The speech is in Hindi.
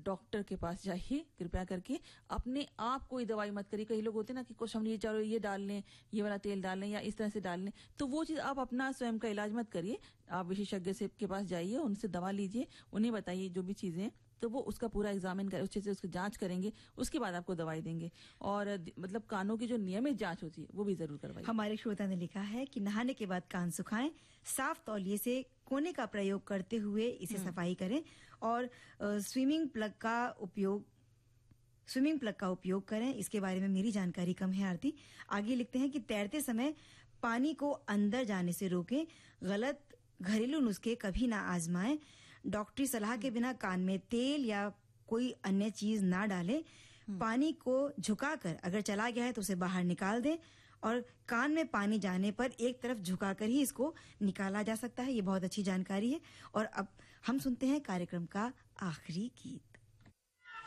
डॉक्टर के पास जाइए कृपया करके। अपने आप कोई दवाई मत करिए। कई लोग होते हैं ना कि कुछ हम ये चलो ये डाल लें, ये वाला तेल डाल लें या इस तरह से डाल लें, तो वो चीज आप अपना स्वयं का इलाज मत करिए। आप विशेषज्ञ से के पास जाइए, उनसे दवा लीजिए, उन्हें बताइए जो भी चीजें, तो वो उसका पूरा एग्जामिन कर, अच्छे से उसकी जांच करेंगे, उसके बाद आपको दवाई देंगे। और मतलब कानों की जो नियमित जांच होती है वो भी जरूर करवाइए। हमारे श्रोता ने लिखा है कि नहाने के बाद कान सुखाएं, साफ तौलिए से कोने का प्रयोग करते हुए इसे सफाई करें और स्विमिंग प्लग का उपयोग करें। इसके बारे में मेरी जानकारी कम है आरती। आगे लिखते हैं कि तैरते समय पानी को अंदर जाने से रोकें, गलत घरेलू नुस्खे कभी ना आजमाएं, डॉक्टरी सलाह के बिना कान में तेल या कोई अन्य चीज ना डालें, पानी को झुकाकर अगर चला गया है तो उसे बाहर निकाल दें और कान में पानी जाने पर एक तरफ झुकाकर ही इसको निकाला जा सकता है। ये बहुत अच्छी जानकारी है। और अब हम सुनते हैं कार्यक्रम का आखिरी गीत।